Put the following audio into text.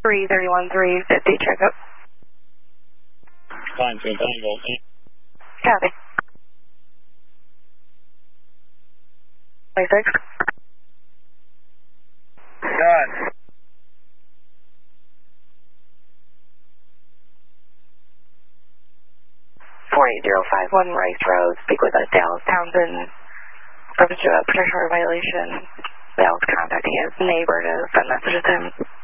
331-350, checkup. Fine, so Tango. Copy. 26. Done. 48051 Rice Road. Speak with Dallas Townsend. Reference to a protection order violation. Dallas contacting his neighbor to send messages to him.